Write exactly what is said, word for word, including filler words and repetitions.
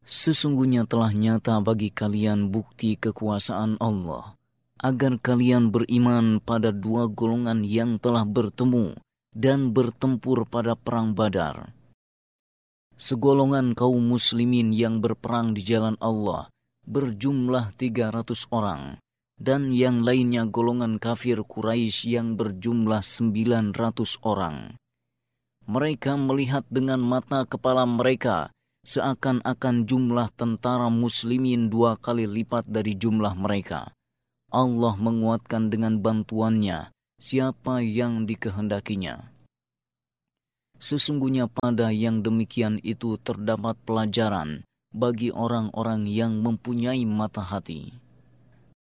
Sesungguhnya telah nyata bagi kalian bukti kekuasaan Allah, agar kalian beriman pada dua golongan yang telah bertemu dan bertempur pada perang Badar. Segolongan kaum muslimin yang berperang di jalan Allah berjumlah tiga ratus orang, dan yang lainnya golongan kafir Quraisy yang berjumlah sembilan ratus orang. Mereka melihat dengan mata kepala mereka seakan-akan jumlah tentara muslimin dua kali lipat dari jumlah mereka. Allah menguatkan dengan bantuannya siapa yang dikehendakinya. Sesungguhnya pada yang demikian itu terdapat pelajaran bagi orang-orang yang mempunyai mata hati.